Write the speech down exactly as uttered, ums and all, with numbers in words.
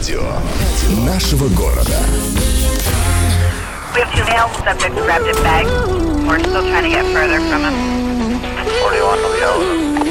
Радио нашего города. We have two male subjects wrapped in bags. We're still trying to get further from them. forty-one to the